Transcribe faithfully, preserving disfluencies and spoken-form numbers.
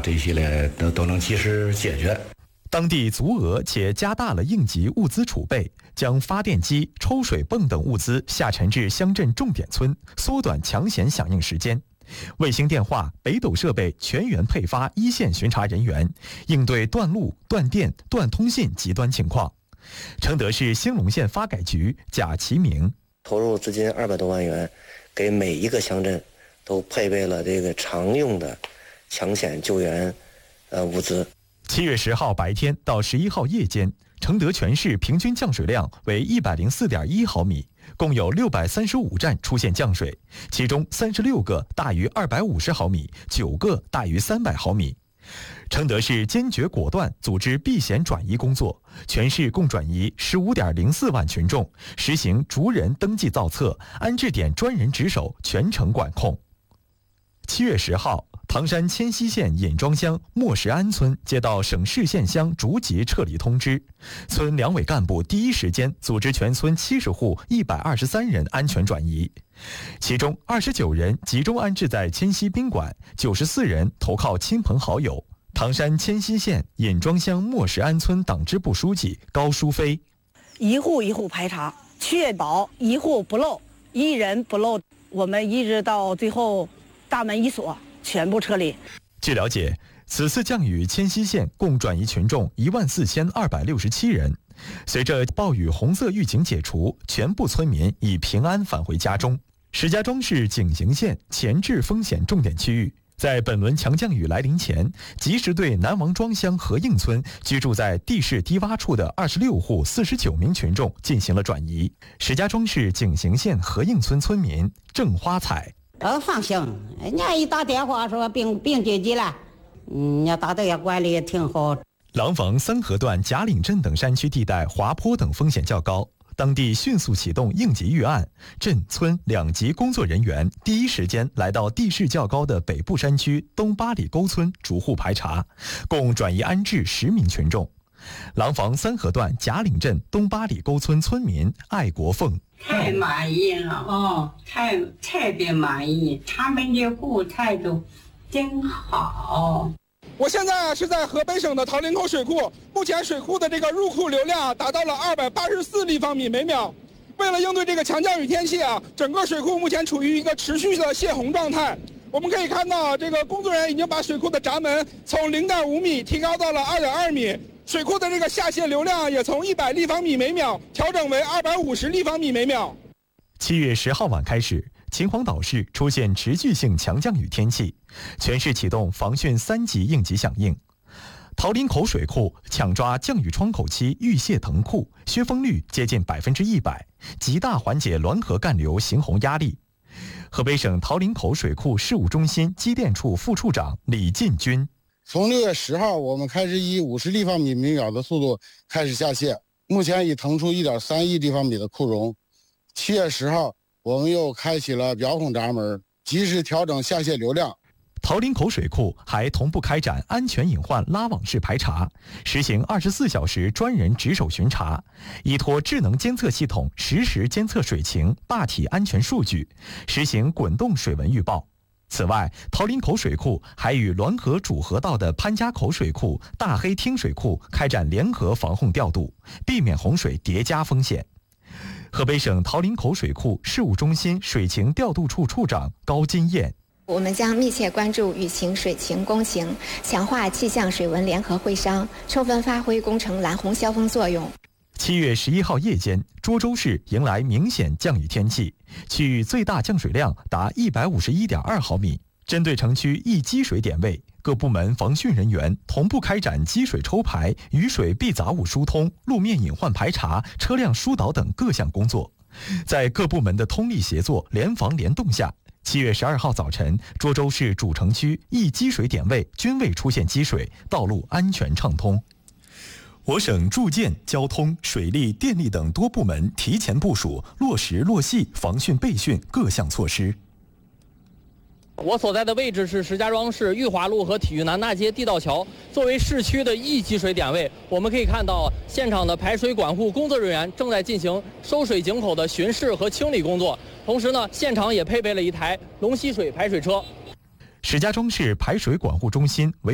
这一系列都都能及时解决。 当地足额且加大了应急物资储备，将发电机、抽水泵等物资下沉至乡镇重点村，缩短抢险响应时间。卫星电话、北斗设备全员配发一线巡查人员，应对断路、断电、断通信极端情况。承德市兴隆县发改局贾其明投入资金二百多万元，给每一个乡镇都配备了这个常用的抢险救援呃物资。 七月十号白天到十一号夜间，承德全市平均降水量为一百零四点一毫米，共有六百三十五站出现降水，其中三十六个大于二百五十毫米，九个大于三百毫米。承德市坚决果断组织避险转移工作，全市共转移十五点零四万群众，实行逐人登记造册、安置点专人值守，全程管控。七月十号，唐山迁西县尹庄乡莫石安村接到省市县乡逐级撤离通知，村两委干部第一时间组织全村七十户一百二十三人安全转移，其中二十九人集中安置在迁西宾馆，九十四人投靠亲朋好友。唐山迁西县尹庄乡莫石安村党支部书记高淑飞： 一户一户排查，确保一户不漏，一人不漏，我们一直到最后大门一锁，全部撤离。 据了解，此次降雨，迁西县共转移群众一万四千二百六十七人。随着暴雨红色预警解除，全部村民已平安返回家中。石家庄市井陉县前置风险重点区域，在本轮强降雨来临前，及时对南王庄乡合应村居住在地势低洼处的二十六户四十九名群众进行了转移。石家庄市井陉县合应村村民郑花彩： 呃，放心，人家一打电话说病病紧急了，嗯，人家大队也管理也挺好。 廊坊三河段贾岭镇等山区地带滑坡等风险较高，当地迅速启动应急预案，镇村两级工作人员第一时间来到地势较高的北部山区东八里沟村逐户排查，共转移安置十名群众。廊坊三河段贾岭镇东八里沟村村民艾国凤： 太满意了哦，太特别满意，他们的服务态度真好。 我现在是在河北省的桃林口水库，目前水库的这个入库流量达到了二百八十四立方米每秒。为了应对这个强降雨天气啊，整个水库目前处于一个持续的泄洪状态。我们可以看到，这个工作人员已经把水库的闸门从零点五米提高到了二点二米，水库的这个下泄流量也从一百立方米每秒调整为二百五十立方米每秒。 七月十号晚开始，秦皇岛市出现持续性强降雨天气，全市启动防汛三级应急响应。桃林口水库抢抓降雨窗口期预泄腾库，削峰率接近百分之一百，极大缓解滦河干流行洪压力。河北省桃林口水库事务中心机电处副处长李进军： 从六月十号，我们开始以五十立方米每秒的速度开始下泄，目前已腾出一点三亿立方米的库容。七月十号，我们又开启了表孔闸门，及时调整下泄流量。 桃林口水库还同步开展安全隐患拉网式排查，实行二十四小时专人值守巡查，依托智能监测系统实时监测水情、坝体安全数据，实行滚动水文预报。此外，桃林口水库还与滦河主河道的潘家口水库、大黑汀水库开展联合防洪调度，避免洪水叠加风险。河北省桃林口水库事务中心水情调度处处长高金燕： 我们将密切关注雨情、水情、工情，强化气象水文联合会商，充分发挥工程拦洪消峰作用。 七月十一号夜间，涿州市迎来明显降雨天气，区域最大降水量达一百五十一点二毫米。针对城区易积水点位，各部门防汛人员同步开展积水抽排、雨水避杂物疏通、路面隐患排查、车辆疏导等各项工作。在各部门的通力协作、联防联动下，七月十二号早晨，涿州市主城区易积水点位均未出现积水，道路安全畅通。我省住建、交通、水利、电力等多部门提前部署，落实落细防汛备汛各项措施。 我所在的位置是石家庄市裕华路和体育南大街地道桥，作为市区的易积水点位，我们可以看到现场的排水管护工作人员正在进行收水井口的巡视和清理工作，同时呢，现场也配备了一台龙吸水排水车。 石家庄市排水管护中心为